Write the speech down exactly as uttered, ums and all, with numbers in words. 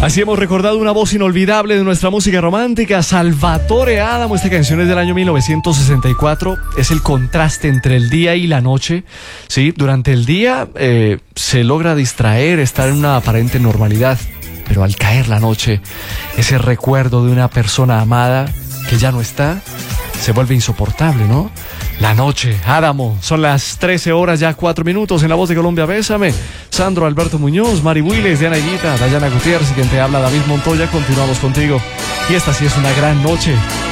Así hemos recordado una voz inolvidable de nuestra música romántica, Salvatore Adamo. Esta canción es del año mil novecientos sesenta y cuatro. Es el contraste entre el día y la noche. Sí, durante el día eh, se logra distraer, estar en una aparente normalidad. Pero al caer la noche, ese recuerdo de una persona amada que ya no está, se vuelve insoportable, ¿no? La noche, Adamo, son las trece horas ya cuatro minutos en La Voz de Colombia. Bésame, Sandro Alberto Muñoz, Mari Willes, Diana Higuita, Dayana Gutiérrez y quien te habla, David Montoya. Continuamos contigo y esta sí es una gran noche.